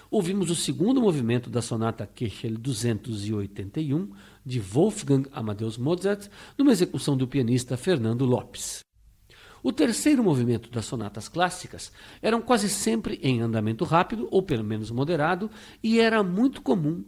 ouvimos o segundo movimento da sonata Köchel 281, de Wolfgang Amadeus Mozart, numa execução do pianista Fernando Lopes. O terceiro movimento das sonatas clássicas eram quase sempre em andamento rápido, ou pelo menos moderado, e era muito comum